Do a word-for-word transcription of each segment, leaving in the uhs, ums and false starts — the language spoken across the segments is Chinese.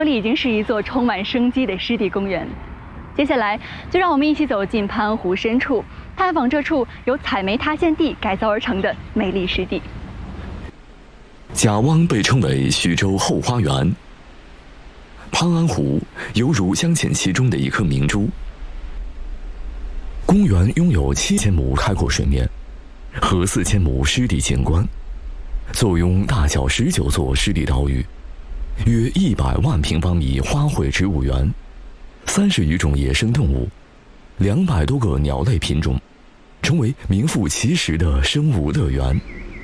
这里已经是一座充满生机的湿地公园。接下来，就让我们一起走进潘安湖深处，探访这处由采煤塌陷地改造而成的美丽湿地。 贾汪被称为徐州后花园，潘安湖犹如镶嵌其中的一颗明珠。公园拥有七千亩开阔水面和四千亩湿地景观，坐拥大小十九座湿地岛屿，约一百万平方米花卉植物园，三十余种野生动物，两百多个鸟类品种，成为名副其实的生物乐园。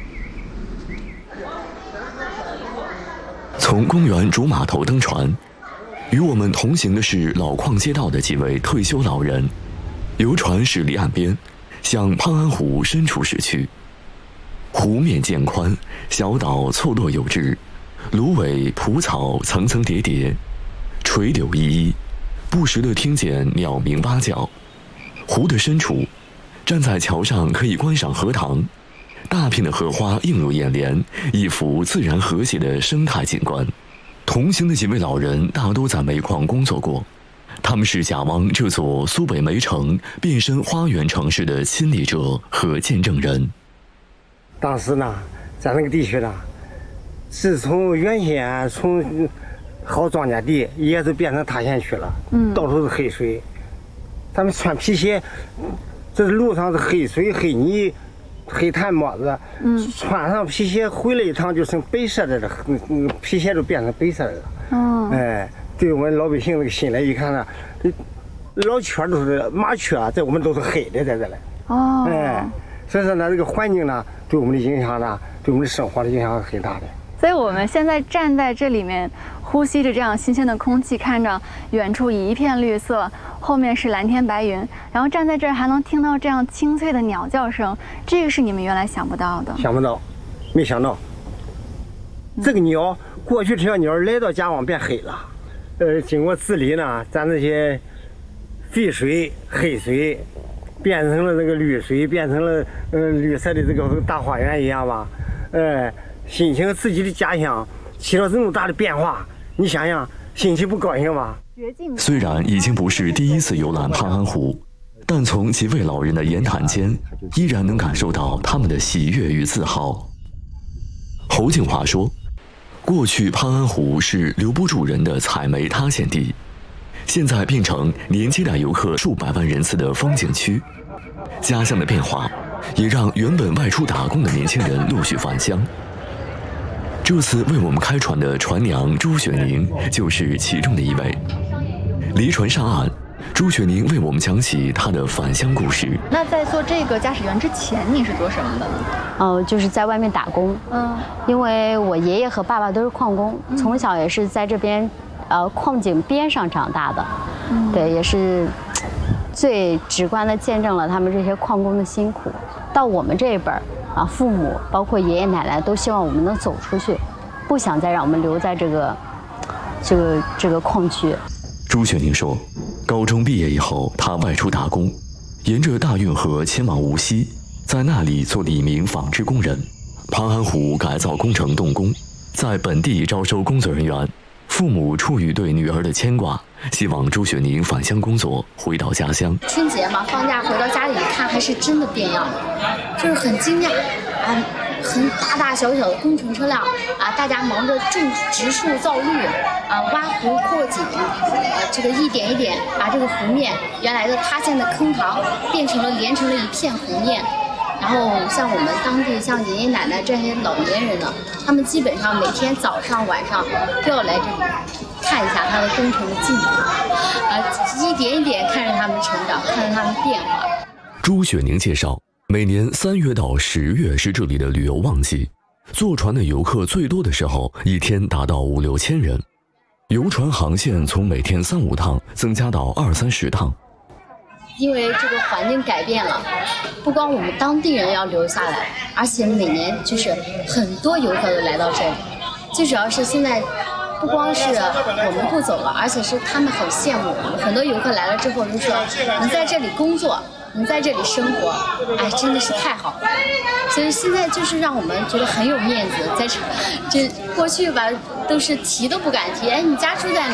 从公园主码头登船，与我们同行的是老矿街道的几位退休老人。游船驶离岸边，向潘安湖深处驶去。湖面渐宽，小岛错落有致，芦苇蒲草层层叠叠，垂柳依依，不时地听见鸟鸣蛙叫。湖的深处，站在桥上可以观赏荷塘，大片的荷花映入眼帘，一幅自然和谐的生态景观。同行的几位老人大多在煤矿工作过，他们是贾汪这座苏北煤城变身花园城市的亲历者和见证人。 当时呢，在那个地区呢，自从原先从好庄稼地，也是变成塌陷区了，嗯，到处是黑水。咱们穿皮鞋，这路上是黑水、黑泥、黑炭沫子，嗯，穿上皮鞋回来一趟就成白色的了，嗯，皮鞋都变成白色的了，哦，哎。对我们老百姓这个心来一看呢，老圈都是麻雀啊，在我们都是黑的，在这里。哦。哎，所以说呢，这个环境呢，对我们的影响呢，对我们的生活的影响是很大的。 所以我们现在站在这里面，呼吸着这样新鲜的空气，看着远处一片绿色，后面是蓝天白云，然后站在这儿还能听到这样清脆的鸟叫声，这个是你们原来想不到的。 想不到，没想到，嗯、这个鸟过去这条鸟来到贾汪变黑了。呃，经过治理呢，咱这些废水、黑水变成了这个绿水，变成了呃绿色的这个大花园一样吧。呃，心情自己的家乡起了这么大的变化，你想想，心情不高兴吗？ 虽然已经不是第一次游览潘安湖，但从几位老人的言谈间，依然能感受到他们的喜悦与自豪。侯静华说，过去潘安湖是留不住人的采煤塌陷地，现在变成连接待游客数百万人次的风景区。家乡的变化也让原本外出打工的年轻人陆续返乡。这次为我们开船的船娘朱雪宁就是其中的一位。离船上岸，朱雪宁为我们讲起她的返乡故事。 那在做这个驾驶员之前，你是做什么的呢？ 哦，就是在外面打工。嗯，因为我爷爷和爸爸都是矿工，嗯、从小也是在这边，呃，矿井边上长大的。嗯，对，也是最直观的见证了他们这些矿工的辛苦。到我们这一辈儿啊，父母包括爷爷奶奶都希望我们能走出去，不想再让我们留在这个这个这个矿区。 朱雪宁说，高中毕业以后，他外出打工，沿着大运河前往无锡，在那里做了一名纺织工人。潘安湖改造工程动工，在本地招收工作人员。父母出于对女儿的牵挂，希望朱雪宁返乡工作，回到家乡。 春节嘛，放假回到家里一看，还是真的变样了，就是很惊讶啊，很大大小小的工程车辆啊，大家忙着种植树造绿啊，挖湖扩井啊，这个一点一点把这个湖面原来的塌陷的坑塘变成了连成了一片湖面。然后像我们当地像爷爷奶奶这些老年人呢，他们基本上每天早上晚上都要来这里看一下他的工程的进度，啊，一点一点看着他们成长，看着他们变化。 朱雪宁介绍，每年三月到十月是这里的旅游旺季，坐船的游客最多的时候，一天达到五六千人，游船航线从每天三五趟增加到二三十趟。 因为这个环境改变了，不光我们当地人要留下来，而且每年就是很多游客都来到这里。最主要是现在不光是我们不走了，而且是他们很羡慕我们。很多游客来了之后就说，能在这里工作，能在这里生活，哎，真的是太好了。所以现在就是让我们觉得很有面子，在这，这过去吧都是提都不敢提，哎，你家住在哪？